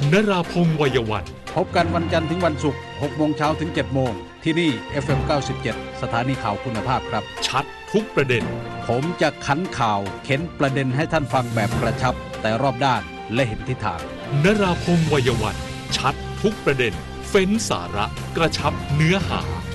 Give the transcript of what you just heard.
นราพงษ์วัยวันพบกันวันจันทร์ถึงวันศุกร์ 6 โมงเช้าถึง 7 โมงที่นี่ FM 97 สถานีข่าวคุณภาพครับชัดทุกประเด็นผมจะขันข่าวเข็นประเด็นให้ท่านฟังแบบกระชับแต่รอบด้านและเห็นทิศทางนราพงษ์วัยวันชัดทุกประเด็นเฟ้นสาระกระชับเนื้อหา